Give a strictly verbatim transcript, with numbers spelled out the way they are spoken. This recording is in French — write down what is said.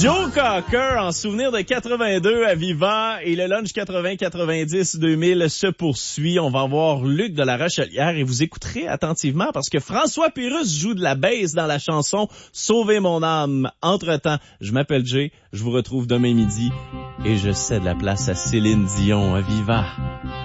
Joe Cocker en souvenir de quatre-vingt-deux à Viva et le lunch quatre-vingts quatre-vingt-dix deux mille se poursuit. On va voir Luc de la Rochelière et vous écouterez attentivement parce que François Pérus joue de la bass dans la chanson Sauver mon âme. Entre-temps, je m'appelle Jay, je vous retrouve demain midi et je cède la place à Céline Dion à Viva.